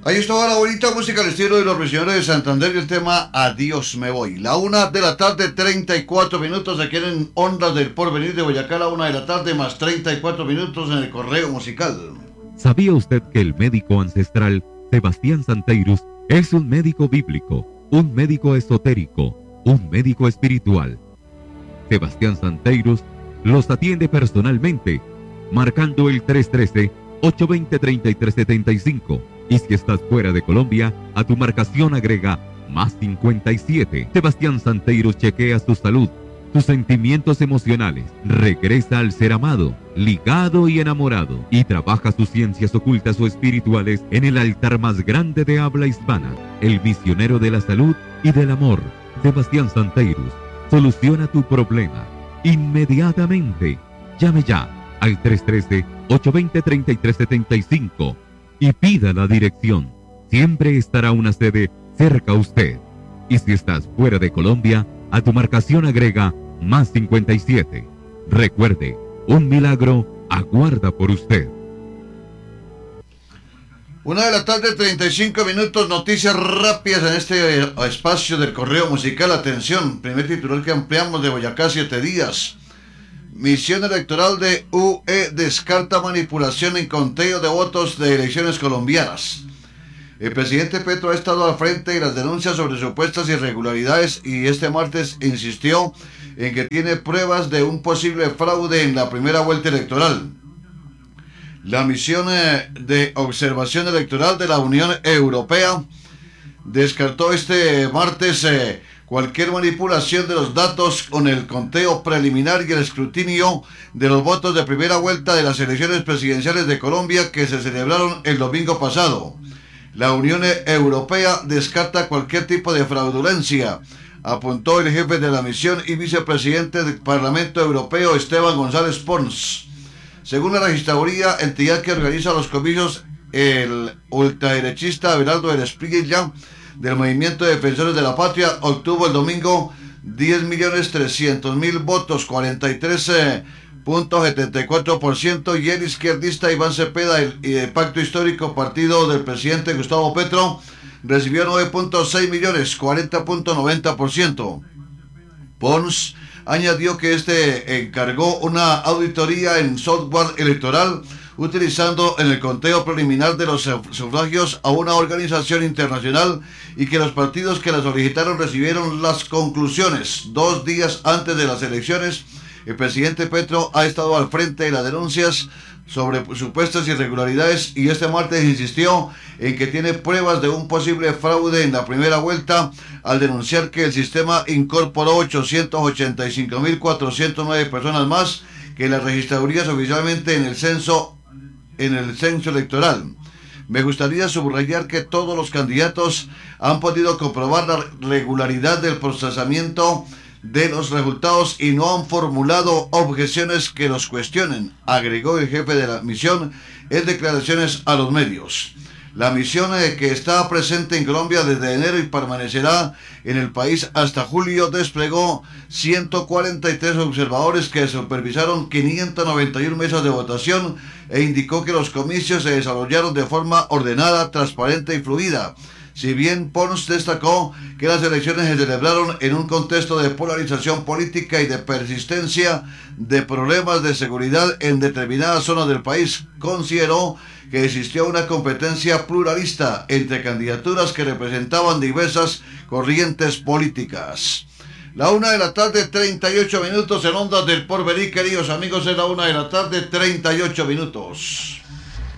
Ahí estaba la bonita música al estilo de los Prisioneros de Santander y el tema Adiós me voy. La 1 de la tarde, 34 minutos aquí en Ondas del Porvenir de Boyacá. La 1 de la tarde más 34 minutos en el correo musical. ¿Sabía usted que el médico ancestral Sebastián Santeirus es un médico bíblico, un médico esotérico, un médico espiritual? Sebastián Santeirus los atiende personalmente, marcando el 313-820-3375. Y si estás fuera de Colombia, a tu marcación agrega más 57. Sebastián Santeirus chequea su salud, sus sentimientos emocionales, regresa al ser amado, ligado y enamorado, y trabaja sus ciencias ocultas o espirituales en el altar más grande de habla hispana, el misionero de la salud y del amor. Sebastián Santeirus soluciona tu problema inmediatamente. Llame ya al 313-820-3375 y pida la dirección. Siempre estará una sede cerca a usted. Y si estás fuera de Colombia, a tu marcación agrega más 57. Recuerde, un milagro aguarda por usted. 1 de la tarde, 35 minutos, noticias rápidas en este espacio del correo musical. Atención, primer titular que ampliamos de Boyacá, 7 días. Misión electoral de UE descarta manipulación en conteo de votos de elecciones colombianas. El presidente Petro ha estado al frente de las denuncias sobre supuestas irregularidades y este martes insistió en que tiene pruebas de un posible fraude en la primera vuelta electoral. La misión de observación electoral de la Unión Europea descartó este martes cualquier manipulación de los datos con el conteo preliminar y el escrutinio de los votos de primera vuelta de las elecciones presidenciales de Colombia que se celebraron el domingo pasado. La Unión Europea descarta cualquier tipo de fraudulencia, apuntó el jefe de la misión y vicepresidente del Parlamento Europeo, Esteban González Pons. Según la registraduría, entidad que organiza los comicios, el ultraderechista Abelardo Esprilla del Movimiento de Defensores de la Patria obtuvo el domingo 10.300.000 votos, 43.74%, y el izquierdista Iván Cepeda del Pacto Histórico, partido del presidente Gustavo Petro, recibió 9.6 millones, 40.90%. Pons añadió que encargó una auditoría en software electoral utilizando en el conteo preliminar de los sufragios a una organización internacional y que los partidos que la solicitaron recibieron las conclusiones 2 días antes de las elecciones. El presidente Petro ha estado al frente de las denuncias sobre supuestas irregularidades y este martes insistió en que tiene pruebas de un posible fraude en la primera vuelta al denunciar que el sistema incorporó 885.409 personas más que las registradurías oficialmente en el censo electoral. Me gustaría subrayar que todos los candidatos han podido comprobar la regularidad del procesamiento de los resultados y no han formulado objeciones que los cuestionen, agregó el jefe de la misión en declaraciones a los medios. La misión que está presente en Colombia desde enero y permanecerá en el país hasta julio desplegó 143 observadores que supervisaron 591 mesas de votación e indicó que los comicios se desarrollaron de forma ordenada, transparente y fluida. Si bien Pons destacó que las elecciones se celebraron en un contexto de polarización política y de persistencia de problemas de seguridad en determinadas zonas del país, consideró que existió una competencia pluralista entre candidaturas que representaban diversas corrientes políticas. La 1 de la tarde, 38 minutos en Ondas del Porvenir, queridos amigos, es la 1 de la tarde, 38 minutos.